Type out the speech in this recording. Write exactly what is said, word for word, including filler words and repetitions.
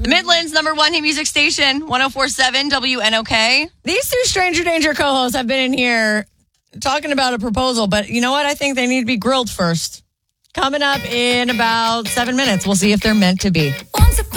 The Midland's number one hit music station, one oh four point seven W N O K. These two Stranger Danger co-hosts have been in here talking about a proposal, but you know what? I think they need to be grilled first. Coming up in about seven minutes. We'll see if they're meant to be.